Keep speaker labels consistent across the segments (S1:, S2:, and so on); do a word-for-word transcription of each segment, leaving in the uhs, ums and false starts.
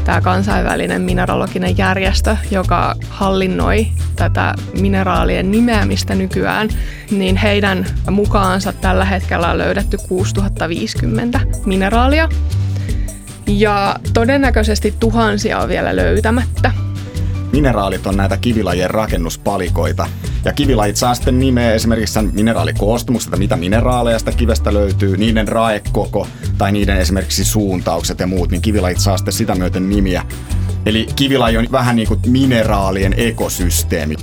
S1: tämä kansainvälinen mineraloginen järjestö, joka hallinnoi tätä mineraalien nimeämistä nykyään, niin heidän mukaansa tällä hetkellä on löydetty kuusituhatta viisikymmentä mineraalia. Ja todennäköisesti tuhansia on vielä löytämättä.
S2: Mineraalit on näitä kivilajien rakennuspalikoita. Ja kivilajit saa sitten nimeä esimerkiksi sen mineraalikoostumuksesta, mitä mineraaleja sitä kivestä löytyy, niiden raekoko tai niiden esimerkiksi suuntaukset ja muut, niin kivilajit saa sitten sitä myöten nimiä. Eli kivilaji on vähän niin kuin mineraalien ekosysteemi.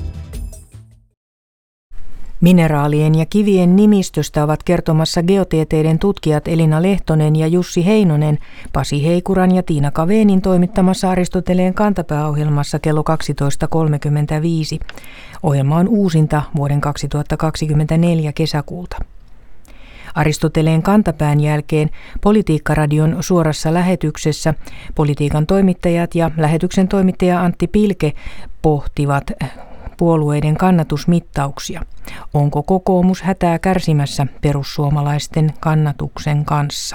S3: Mineraalien ja kivien nimistöstä ovat kertomassa geotieteiden tutkijat Elina Lehtonen ja Jussi Heinonen Pasi Heikuran ja Tiina Kaveenin toimittamassa Aristoteleen kantapääohjelmassa kello kaksitoista kolmekymmentäviisi. Ohjelma on uusinta vuoden kaksituhattakaksikymmentäneljä kesäkuulta. Aristoteleen kantapään jälkeen Politiikkaradion suorassa lähetyksessä politiikan toimittajat ja lähetyksen toimittaja Antti Pilke pohtivat puolueiden kannatusmittauksia. Onko kokoomus hätää kärsimässä perussuomalaisten kannatuksen kanssa?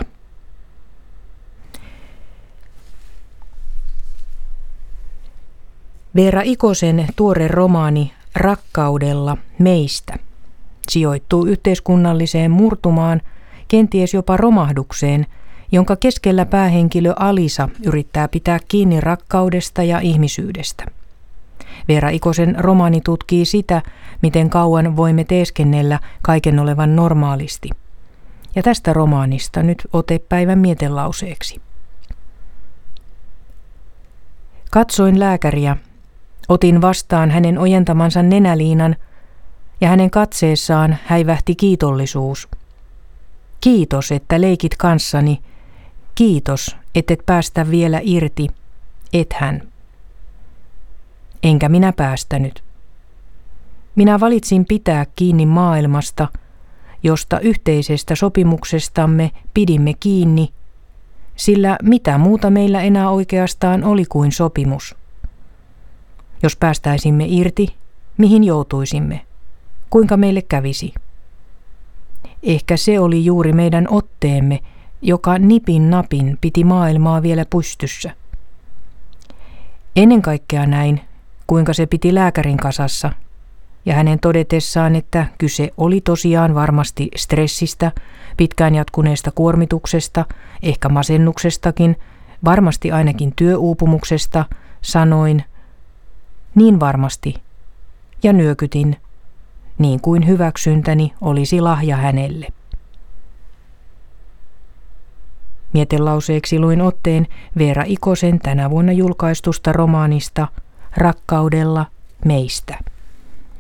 S3: Veera Ikosen tuore romaani Rakkaudella meistä sijoittuu yhteiskunnalliseen murtumaan, kenties jopa romahdukseen, jonka keskellä päähenkilö Alisa yrittää pitää kiinni rakkaudesta ja ihmisyydestä. Veera Ikosen romaani tutkii sitä, miten kauan voimme teeskennellä kaiken olevan normaalisti. Ja tästä romaanista nyt ote päivän mietelauseeksi. Katsoin lääkäriä, otin vastaan hänen ojentamansa nenäliinan ja hänen katseessaan häivähti kiitollisuus. Kiitos, että leikit kanssani. Kiitos, ettet päästä vielä irti. Ethän. Enkä minä päästänyt. Minä valitsin pitää kiinni maailmasta, josta yhteisestä sopimuksestamme pidimme kiinni, sillä mitä muuta meillä enää oikeastaan oli kuin sopimus. Jos päästäisimme irti, mihin joutuisimme? Kuinka meille kävisi? Ehkä se oli juuri meidän otteemme, joka nipin napin piti maailmaa vielä pystyssä. Ennen kaikkea näin, kuinka se piti lääkärin kasassa, ja hänen todetessaan, että kyse oli tosiaan varmasti stressistä, pitkään jatkuneesta kuormituksesta, ehkä masennuksestakin, varmasti ainakin työuupumuksesta, sanoin, niin varmasti, ja nyökytin, niin kuin hyväksyntäni olisi lahja hänelle. Mietelauseeksi luin otteen Veera Ikosen tänä vuonna julkaistusta romaanista Rakkaudella meistä.